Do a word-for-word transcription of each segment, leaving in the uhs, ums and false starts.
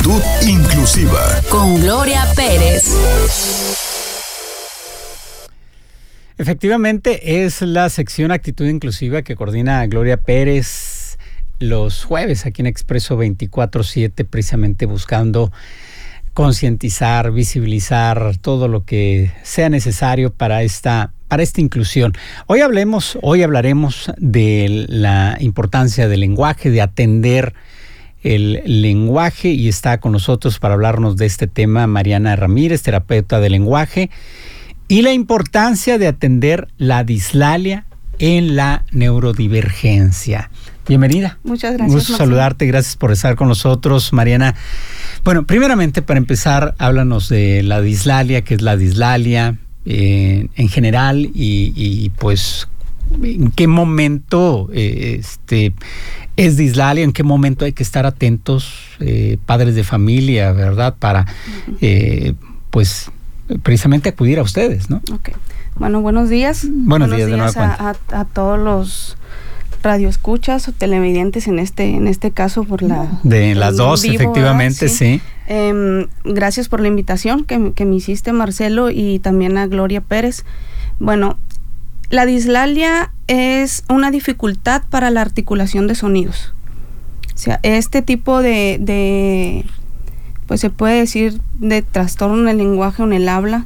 Actitud Inclusiva con Gloria Pérez. Efectivamente, es la sección Actitud Inclusiva que coordina Gloria Pérez los jueves aquí en Expreso veinticuatro siete, precisamente buscando concientizar, visibilizar todo lo que sea necesario para esta, para esta inclusión. Hoy hablemos, hoy hablaremos de la importancia del lenguaje, de atender el lenguaje, y está con nosotros para hablarnos de este tema Mariana Ramírez, terapeuta del lenguaje, y la importancia de atender la dislalia en la neurodivergencia. Bienvenida. Muchas gracias. Un gusto Marcelo. saludarte, gracias por estar con nosotros, Mariana. Bueno, primeramente, para empezar, háblanos de la dislalia, qué es la dislalia eh, en general, y, y pues en qué momento eh, este es dislalia, en qué momento hay que estar atentos, eh, padres de familia, ¿verdad? Para eh, pues precisamente acudir a ustedes, ¿no? Okay. Bueno, buenos días. Buenos, buenos días, días de nueva a, a, a todos los radioescuchas o televidentes en este en este caso por la de las dos vivo, efectivamente, sí. sí. Eh, gracias por la invitación que, que me hiciste, Marcelo, y también a Gloria Pérez. Bueno, la dislalia es una dificultad para la articulación de sonidos. O sea, este tipo de, de pues se puede decir de trastorno en el lenguaje o en el habla,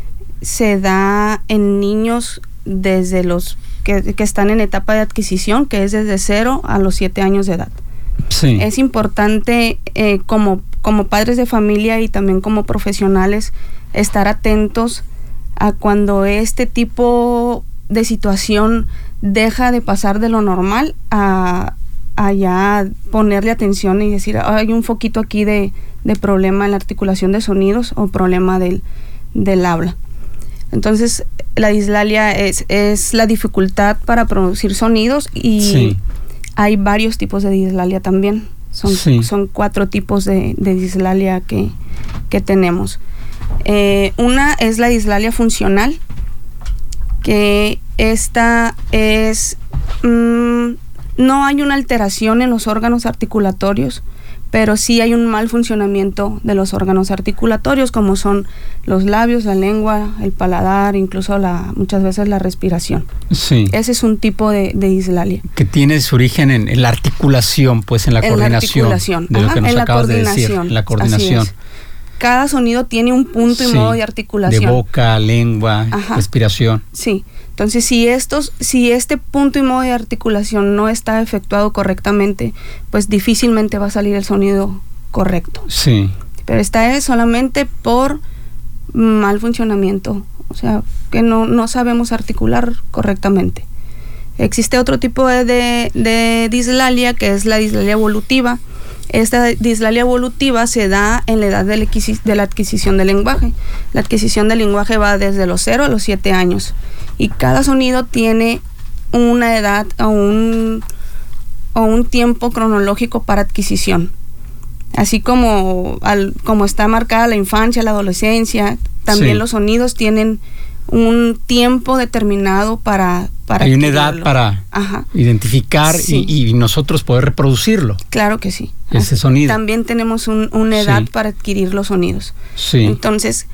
se da en niños desde los que, que están en etapa de adquisición, que es desde cero a los siete años de edad. Sí. Es importante eh, como, como padres de familia y también como profesionales estar atentos a cuando este tipo de situación deja de pasar de lo normal a, a ya ponerle atención y decir, oh, hay un foquito aquí de, de problema en la articulación de sonidos o problema del, del habla. Entonces, la dislalia es, es la dificultad para producir sonidos, y sí. hay varios tipos de dislalia también. Son, sí. son cuatro tipos de, de dislalia que, que tenemos. Eh, una es la dislalia funcional, que esta es, mmm, no hay una alteración en los órganos articulatorios, pero sí hay un mal funcionamiento de los órganos articulatorios, como son los labios, la lengua, el paladar, incluso la, muchas veces la respiración. Sí. Ese es un tipo de, de dislalia. Que tiene su origen en, en la articulación, pues en la en coordinación. La articulación. De Ajá, lo que nos acabas de decir, en la coordinación. Cada sonido tiene un punto y sí, modo de articulación. De boca, lengua, Ajá. respiración. Sí. Entonces, si estos, si este punto y modo de articulación no está efectuado correctamente, pues difícilmente va a salir el sonido correcto. Sí. Pero esta es solamente por mal funcionamiento, o sea, que no, no sabemos articular correctamente. Existe otro tipo de, de, de dislalia, que es la dislalia evolutiva. Esta dislalia evolutiva se da en la edad de la, de la adquisición del lenguaje. La adquisición del lenguaje va desde los cero a los siete años. Y cada sonido tiene una edad o un, o un tiempo cronológico para adquisición. Así como, al, como está marcada la infancia, la adolescencia, también sí. los sonidos tienen un tiempo determinado para... para Hay una edad para Ajá. identificar sí. y, y nosotros poder reproducirlo. Claro que sí. Ese sonido. También tenemos un, una edad sí. para adquirir los sonidos. Sí. Entonces,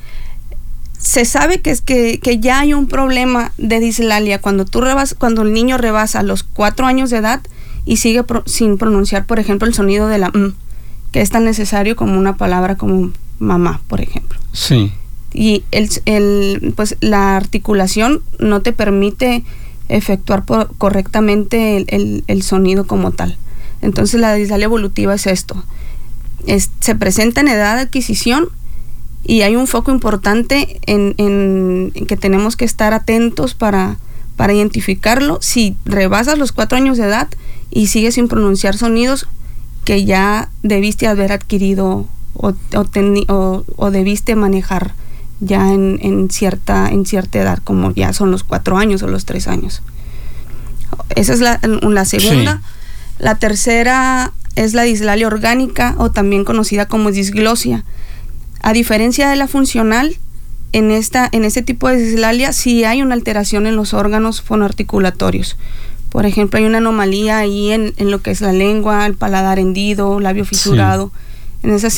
se sabe que es que, que ya hay un problema de dislalia cuando tú rebas, cuando el niño rebasa los cuatro años de edad y sigue pro, sin pronunciar, por ejemplo, el sonido de la m, que es tan necesario como una palabra como mamá, por ejemplo. Sí. Y el, el pues la articulación no te permite efectuar por, correctamente el, el, el sonido como tal. Entonces la dislalia evolutiva es esto. Es, se presenta en edad de adquisición y hay un foco importante en, en, en que tenemos que estar atentos para, para identificarlo. Si rebasas los cuatro años de edad y sigues sin pronunciar sonidos que ya debiste haber adquirido o, o, ten, o, o debiste manejar ya en, en, cierta, en cierta edad, como ya son los cuatro años o los tres años. Esa es la, la segunda. Sí. La tercera es la dislalia orgánica, o también conocida como disglosia. A diferencia de la funcional, en, esta, en este tipo de dislalia sí hay una alteración en los órganos fonoarticulatorios. Por ejemplo, hay una anomalía ahí en, en lo que es la lengua, el paladar hendido, labio fisurado. Sí. En esas